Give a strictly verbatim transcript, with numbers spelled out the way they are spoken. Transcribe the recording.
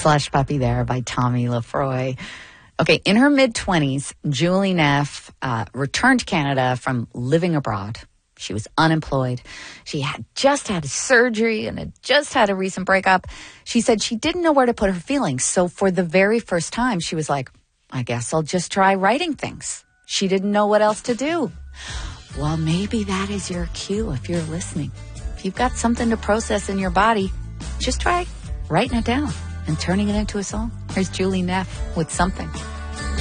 Slush Puppy there by Tommy Lefroy. Okay, in her mid-twenties, Julie Neff uh, returned to Canada from living abroad. She was unemployed. She had just had surgery and had just had a recent breakup. She said she didn't know where to put her feelings. So for the very first time, she was like, I guess I'll just try writing things. She didn't know what else to do. Well, maybe that is your cue if you're listening. If you've got something to process in your body, just try writing it down and turning it into a song. Here's Julie Neff with Something.